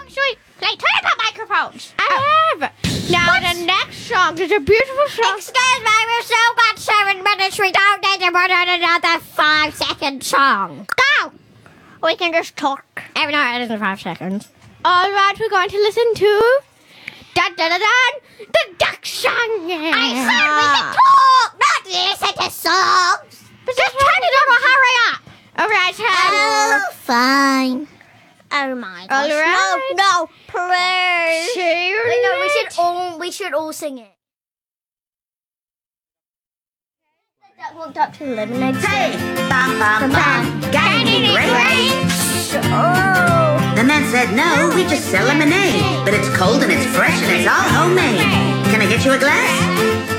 Sweet, play turn up microphones. I have. Now the next song is a beautiful song. Excuse me, we've still got 7 minutes. We don't need to put on another 5-second song. Go. We can just talk. Oh, no, it isn't 5 seconds. All right, we're going to listen to the duck song. I said we can talk, not listen to songs. But just turn it over. Hurry up. All right, Oh, fine. Oh my gosh. All right. No, please. See you Wait, no, later. we should all sing it. That walked up to the lemonade Hey, stand. bum bum bum, got any great? Oh. The man said, no, we just sell lemonade. But it's cold and it's fresh and it's all homemade. Can I get you a glass?